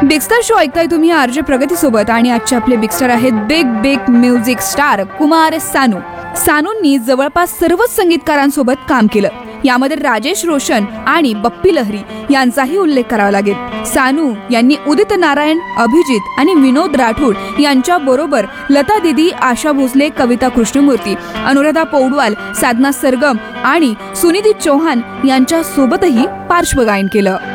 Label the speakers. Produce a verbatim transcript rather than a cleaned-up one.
Speaker 1: Big star show ऐकताय तुम्ही RJ प्रगती सोबत आणि आजचे आपले बिग स्टार आहेत big big music star Kumar Sanu. सानूंनी जवळपास सर्वच संगीतकारांसोबत काम केलं. यामध्ये राजेश रोशन आणि बप्पी लहरी यांचाही उल्लेख करावा लागेल. सानू यांनी उदित नारायण, अभिजित आणि विनोद राठोड यांच्या बरोबर लता दीदी, आशा भोसले, कविता कृष्णमूर्ती, अनुराधा पौडवाल, साधना सरगम आणि सुनिधी चौहान यांच्या सोबतही पार्श्वगायन केलं.